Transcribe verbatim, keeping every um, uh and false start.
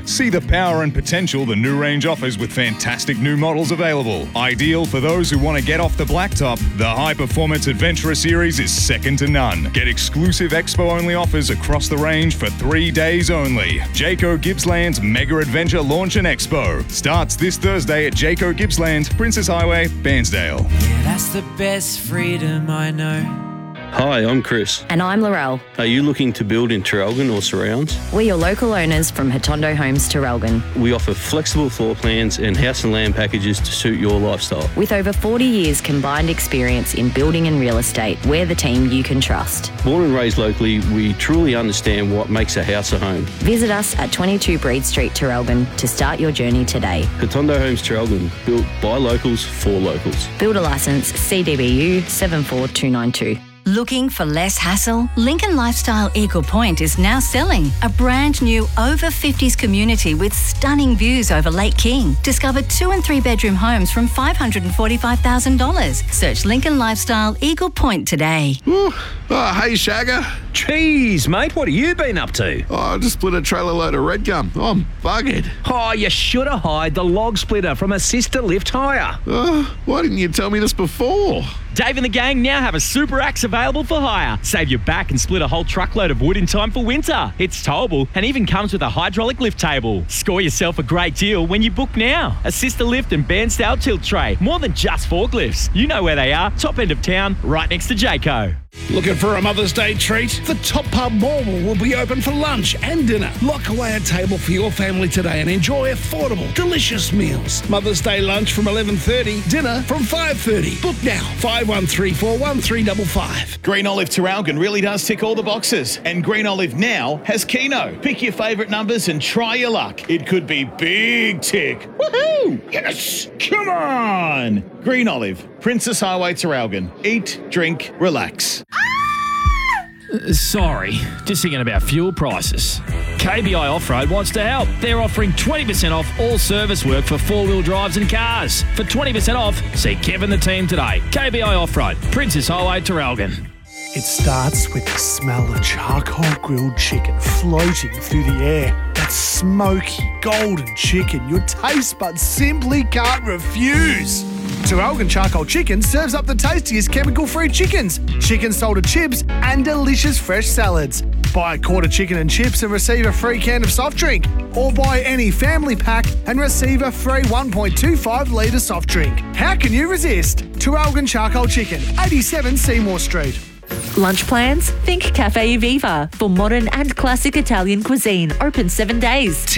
See the power and potential the new range offers with fantastic new models available. Ideal for those who want to get off the blacktop, the High Performance Adventurer Series is second to none. Get exclusive Expo-only offers across the range for three days only. Jayco Gippsland's Mega Adventure Launch and Expo starts this Thursday at Jayco Gippsland, Princess Highway, Bairnsdale. Yeah, that's the best freedom I know. Hi, I'm Chris. And I'm Laurel. Are you looking to build in Traralgon or surrounds? We're your local owners from Hotondo Homes Traralgon. We offer flexible floor plans and house and land packages to suit your lifestyle. With over forty years combined experience in building and real estate, we're the team you can trust. Born and raised locally, we truly understand what makes a house a home. Visit us at twenty-two Breed Street, Traralgon to start your journey today. Hotondo Homes Traralgon, built by locals for locals. Builder licence C D B U seven four two nine two. Looking for less hassle? Lincoln Lifestyle Eagle Point is now selling a brand new over fifties community with stunning views over Lake King. Discover two and three bedroom homes from five hundred forty-five thousand dollars. Search Lincoln Lifestyle Eagle Point today. Ooh. Oh, hey, Shagger. Jeez, mate, what have you been up to? Oh, I just split a trailer load of red gum. Oh, I'm buggered. Oh, you should have hired the log splitter from Assista Lift Hire. Oh, why didn't you tell me this before? Dave and the gang now have a super axe available for hire. Save your back and split a whole truckload of wood in time for winter. It's towable and even comes with a hydraulic lift table. Score yourself a great deal when you book now. Assista Lift and Bairnsdale Tilt Tray. More than just forklifts. You know where they are. Top end of town, right next to Jayco. Looking for a Mother's Day treat? The Top Pub Morwell will be open for lunch and dinner. Lock away a table for your family today and enjoy affordable, delicious meals. Mother's Day lunch from eleven thirty, dinner from five thirty. Book now, five one three four one three five five. Green Olive Traralgon really does tick all the boxes. And Green Olive now has Keno. Pick your favourite numbers and try your luck. It could be big tick. Woohoo! Yes! Come on! Green Olive, Princess Highway Traralgon. Eat, drink, relax. Sorry, just thinking about fuel prices. K B I Off-Road wants to help. They're offering twenty percent off all service work for four-wheel drives and cars. For twenty percent off, see Kevin the team today. K B I Off-Road, Princess Highway, Traralgon. It starts with the smell of charcoal grilled chicken floating through the air. That smoky, golden chicken your taste buds simply can't refuse. Traralgon Charcoal Chicken serves up the tastiest chemical-free chickens, chicken salted chips, and delicious fresh salads. Buy a quarter chicken and chips and receive a free can of soft drink. Or buy any family pack and receive a free one point two five litre soft drink. How can you resist? Traralgon Charcoal Chicken, eighty-seven Seymour Street. Lunch plans? Think Cafe Viva for modern and classic Italian cuisine. Open seven days.